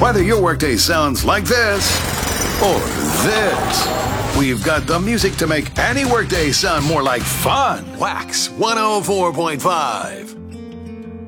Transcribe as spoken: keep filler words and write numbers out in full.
Whether your workday sounds like this or this, we've got the music to make any workday sound more like fun. Wax one oh four point five.